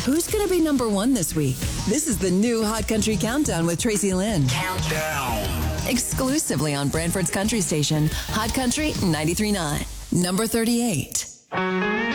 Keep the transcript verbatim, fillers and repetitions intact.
Who's going to be number one this week? This is the new Hot Country Countdown with Tracy Lynn. Countdown. Exclusively on Brantford's Country Station, Hot Country ninety-three point nine. Number thirty-eight.